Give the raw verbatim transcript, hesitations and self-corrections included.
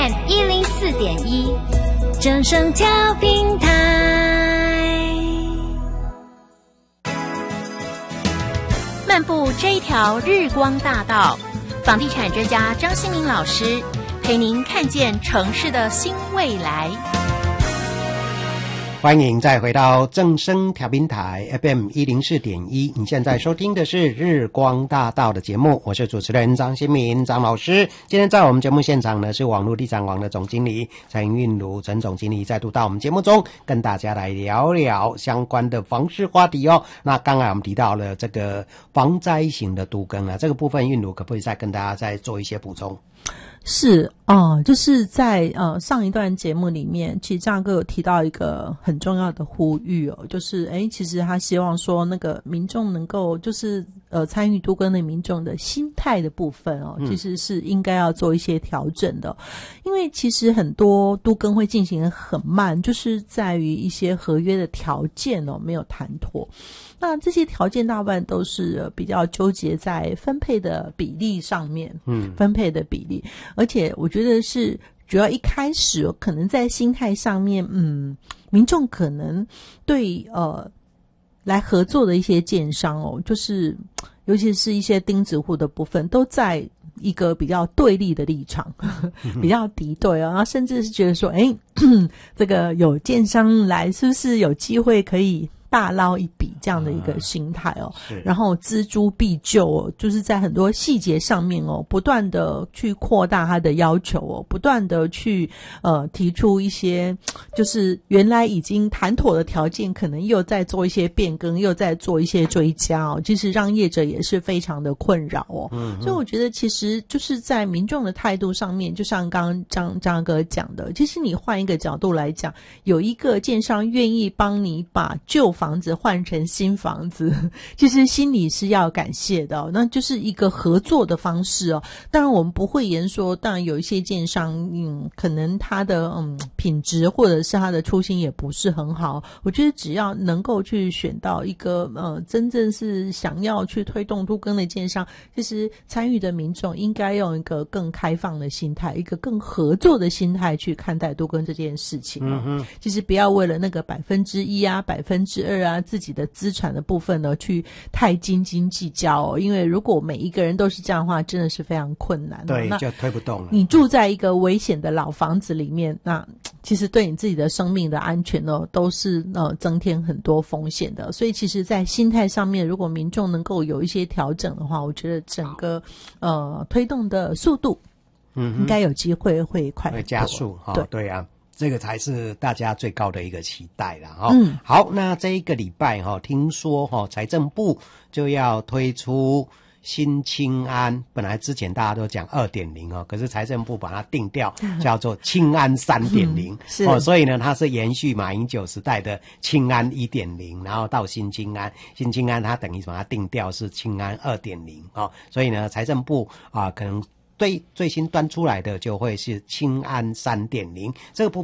M 一零四点一，正声调频台。漫步这一条日光大道，房地产专家张新民老师陪您看见城市的新未来。 欢迎再回到正声调频台 F M 一零四点一，你现在收听的是日光大道的节目，我是主持人张新民张老师。今天在我们节目现场呢，是网络地产网的总经理陈韵如陈总经理再度到我们节目中跟大家来聊聊相关的房市话题哦。那刚才我们提到了这个防灾型的都更啊，这个部分韵如可不可以再跟大家再做一些补充？ 是啊、呃，就是在呃上一段节目里面，其实张哥有提到一个很重要的呼吁哦，就是诶其实他希望说那个民众能够就是呃参与都更的民众的心态的部分哦，其实是应该要做一些调整的，因为其实很多都更会进行得很慢，就是在于一些合约的条件哦没有谈妥。那这些条件大部分都是比较纠结在分配的比例上面，嗯，分配的比例，而且我觉得是主要一开始可能在心态上面，嗯，民众可能对呃来合作的一些建商哦，就是尤其是一些钉子户的部分，都在一个比较对立的立场，比较敌对哦，然后甚至是觉得说，诶这个有建商来，是不是有机会可以大捞一笔这样的一个心态哦，嗯、然后锱铢必就哦，就是在很多细节上面哦，不断的去扩大他的要求哦，不断的去呃提出一些就是原来已经谈妥的条件，可能又在做一些变更，又在做一些追加哦，其实让业者也是非常的困扰哦。嗯，所以我觉得其实就是在民众的态度上面，就像刚刚张张哥讲的，其实你换一个角度来讲，有一个建商愿意帮你把旧房房子换成新房子，其实心里是要感谢的哦，那就是一个合作的方式哦。当然我们不会言说，当然有一些建商嗯，可能他的嗯品质或者是他的初心也不是很好，我觉得只要能够去选到一个呃真正是想要去推动都更的建商，其实参与的民众应该用一个更开放的心态，一个更合作的心态去看待都更这件事情哦。嗯哼，其实不要为了那个百分之一啊百分之二啊自己的资产的部分呢去太斤斤计较哦，因为如果每一个人都是这样的话，真的是非常困难、哦、 对，就推不动了。 你住在一个危险的老房子里面，那其实对你自己的生命的安全呢都是呃增添很多风险的，所以其实在心态上面，如果民众能够有一些调整的话，我觉得整个呃推动的速度嗯应该有机会会快会加速哈、哦。对对啊，这个才是大家最高的一个期待啦哈、哦。 嗯， 好，那这一个礼拜哈、哦，听说哈、哦、财政部就要推出新青安，本来之前大家都讲 二点零 哦，可是财政部把它定调叫做青安 三点零、嗯、是哦，所以呢它是延续马英九时代的青安 一点零， 然后到新青安，新青安它等于把它定调是青安 二点零 哦，所以呢财政部啊可能对最新端出来的就会是青安 三点零， 这个部